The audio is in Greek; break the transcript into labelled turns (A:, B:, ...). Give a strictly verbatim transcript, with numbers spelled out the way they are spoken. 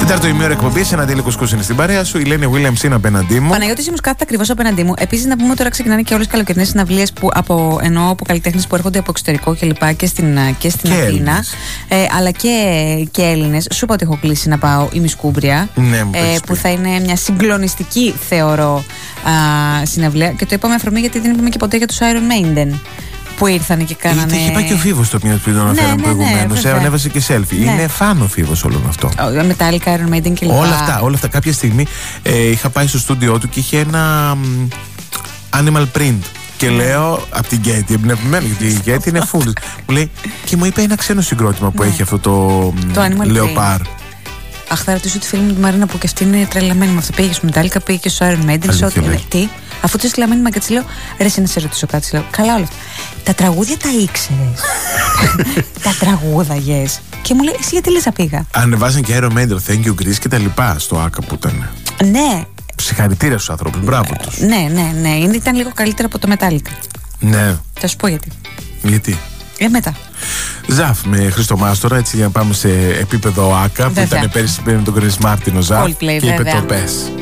A: Τέταρτο ημίωρο εκπομπής, ένα Αντέλη Κουσκούς είναι στην παρέα σου. Η Λένη Williams είναι απέναντί μου.
B: Παναγιώτης Σίμος κάθεται ακριβώς απέναντί μου. Επίσης, να πούμε τώρα ξεκινάνε και όλες τις καλοκαιρινές συναυλίες που από, εννοώ από καλλιτέχνες που έρχονται από εξωτερικό και λοιπά και στην, και στην
A: και
B: Αθήνα. Ε, αλλά και, και Έλληνες. Σου είπα ότι έχω κλείσει να πάω η Μισκούμπρια.
A: Ναι,
B: ε, που θα είναι μια συγκλονιστική, θεωρώ, α, συναυλία. Και το είπαμε αφορμή γιατί δεν είπαμε και ποτέ για τους Iron Maiden. Που ήρθαν και κάνανε.
A: Είχε πάει και ο Φίβος το μία που τον αναφέραμε
B: ναι, ναι,
A: προηγουμένως.
B: ναι,
A: ανέβασε και selfie.
B: Ναι.
A: Είναι φαν ο Φίβος όλο αυτό.
B: Metallica, Iron Maiden και λοιπά.
A: Όλα αυτά, όλα αυτά. Κάποια στιγμή ε, είχα πάει στο στούντιό του και είχε ένα μ, animal print. Και λέω από την Γκέτι, εμπνευσμένη, γιατί η Γκέτι είναι full. Μου λέει, και μου είπε ένα ξένο συγκρότημα που
B: ναι.
A: έχει αυτό το,
B: το
A: Leopard.
B: Αχ, θα ρωτήσω τη φίλη μου τη Μαρίνα που και αυτή είναι τρελαμένη με αυτό. Πήγε στο Metallica, πήγε και στο Iron Maiden. Σε ό,τι. Τι, αφού τη στείλα μήνυμα και τη λέω, ρε, εσύ να σε ρωτήσω κάτι. Λέω, καλά όλα αυτά. Τα τραγούδια τα ήξερες. Τα τραγούδαγες. Και μου λέει, εσύ γιατί λες πήγα.
A: Ανεβάζαν και Iron Maiden, Thank you Greece και τα λοιπά στο Άκα που ήταν.
B: Ναι.
A: Συγχαρητήρια στους ανθρώπους, μπράβο τους.
B: Ναι, ναι, ναι. Είναι, ήταν λίγο καλύτερα από το Metallica.
A: Ναι.
B: Θα σου πω γιατί.
A: Γιατί.
B: Ε, μετά.
A: Ζαφ με Χρήστο Μάστορα, έτσι για να πάμε σε επίπεδο Άκα. Βέβαια. Που ήταν πέρυσι με τον Chris Martin ο Ζαφ.
B: Coldplay,
A: και είπε
B: βέβαια.
A: το πες.